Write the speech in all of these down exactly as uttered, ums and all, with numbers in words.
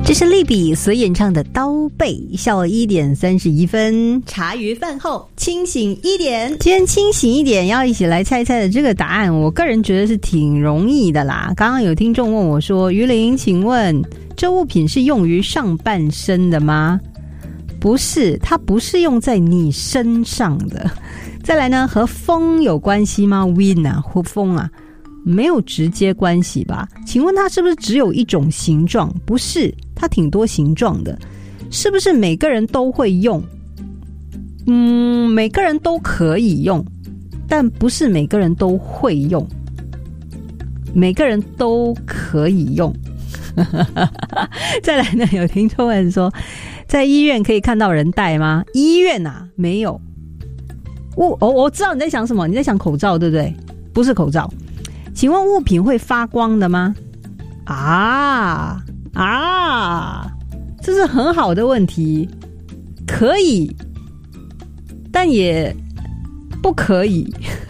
这是利比所演唱的《刀背》，下午一点三十一分，茶余饭后清醒一点。今天清醒一点，要一起来猜猜的这个答案，我个人觉得是挺容易的啦。刚刚有听众问我说：“于玲，请问这物品是用于上半身的吗？”不是，它不是用在你身上的。再来呢，和风有关系吗 ？Wind 啊，或风啊？没有直接关系吧？请问它是不是只有一种形状？不是，它挺多形状的。是不是每个人都会用？嗯，每个人都可以用，但不是每个人都会用。每个人都可以用。再来呢，有听众问说，在医院可以看到人戴吗？医院啊，没有。我我我知道你在想什么，你在想口罩对不对？不是口罩。请问物品会发光的吗？啊啊，这是很好的问题。可以，但也不可以。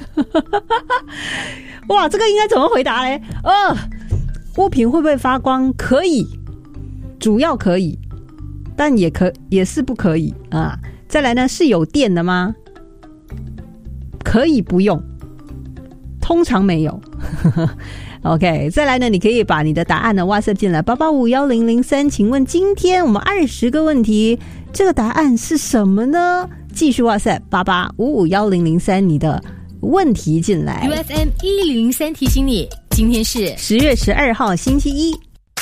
哇，这个应该怎么回答嘞？呃，物品会不会发光？可以，主要可以，但也可也是不可以啊。再来呢，是有电的吗？可以不用。通常没有。OK， 再来呢，你可以把你的答案呢 WhatsApp 进来八八五一零零三，请问今天我们二十个问题，这个答案是什么呢？继续 WhatsApp 八八五五一零零三，你的问题进来。 U F M 一零零三提醒你，今天是十月十二号星期一，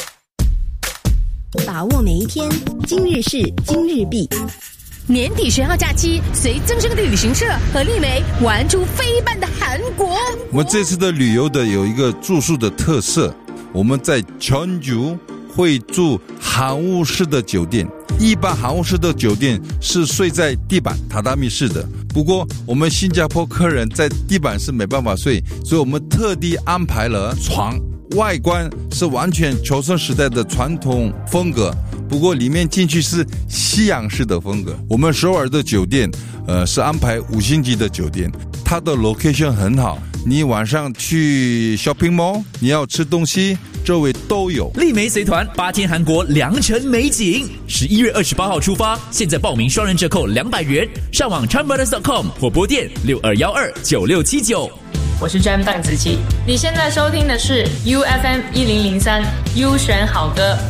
把握每一天，今日事今日毕。 年底十号假期，随增生的旅行社和丽梅玩出飞般的韩国。 我们这次的旅游的有一个住宿的特色，我们在Jeonju会住韩屋式的酒店。一般韩屋式的酒店是睡在地板榻榻米式的，不过我们新加坡客人在地板是没办法睡，所以我们特地安排了床，外观是完全求生时代的传统风格，不过里面进去是西洋式的风格。我们首尔的酒店呃是安排五星级的酒店，它的 location 很好，你晚上去 shopping mall， 你要吃东西周围都有。 丽梅随团八天韩国良辰美景，十一月二十八号出发，现在报名双人折扣两百元，上网 charm brothers dot com 或拨电六二一二九六七九。 我是 Jam 邓紫棋，你现在收听的是 U F M 一零零三 U 选好歌。